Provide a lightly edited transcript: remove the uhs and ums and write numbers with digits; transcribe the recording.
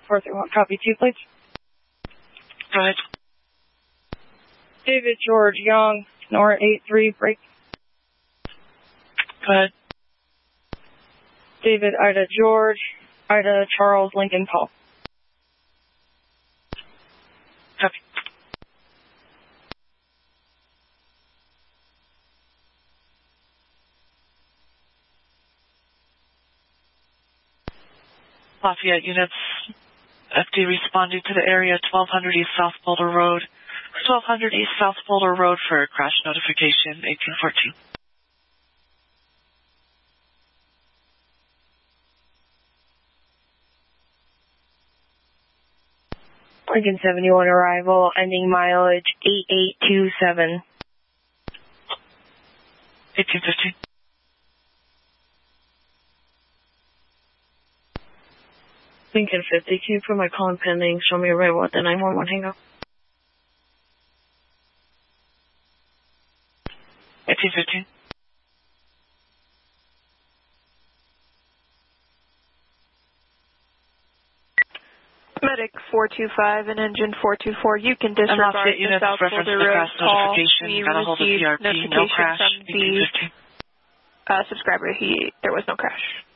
431, copy 2, please. Go ahead. David George Young, Nora 83, break. Go ahead. David Ida George, Ida Charles Lincoln Paul. Copy. Lafayette units, FD responding to the area 1200 East South Boulder Road, 1200 East South Boulder Road for crash notification 1814. Lincoln 71 arrival, ending mileage 8827. 1815. Lincoln 50, can you put my call in pending? Show me arrival at the 911 hang up. 1815. Medic 425 and engine 424, you can disregard the South Boulder Road call. We received notification from the subscriber. There was no crash.